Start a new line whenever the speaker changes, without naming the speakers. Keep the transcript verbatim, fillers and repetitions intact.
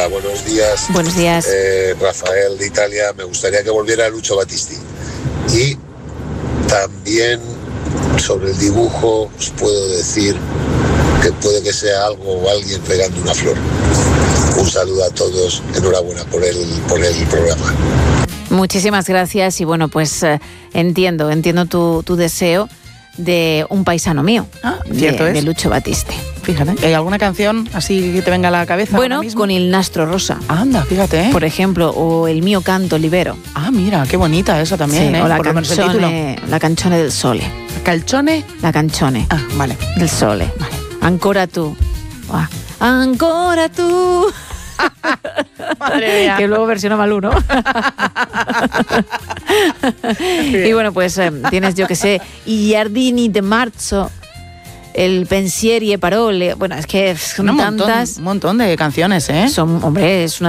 Hola, buenos días.
Buenos días.
Eh, Rafael de Italia, me gustaría que volviera Lucio Battisti. Y también sobre el dibujo os puedo decir que puede que sea algo o alguien pegando una flor. Un saludo a todos, enhorabuena por el, por el programa.
Muchísimas gracias y bueno, pues eh, entiendo, entiendo tu, tu deseo de un paisano mío,
ah, cierto
de,
es.
de Lucio Battisti.
Fíjate, ¿hay alguna canción así que te venga a la cabeza?
Bueno, con Il Nastro Rosa.
Anda, fíjate. ¿eh?
Por ejemplo, o El mio canto libero.
Ah, mira, qué bonita esa también,
sí,
¿eh?
O la
Por lo menos el
canzone, la canzone del sole.
¿Calcione?
La canzone.
Ah, vale.
Del sole.
Vale.
Ancora tu. Ah, ancora tu.
Madre mía.
Que luego versiona Malú, ¿no? Y bueno, pues eh, tienes, yo que sé, I giardini de marzo, El pensieri e parole. Bueno, es que son
un montón,
tantas.
Un montón de canciones, ¿eh?
Son, hombre, es una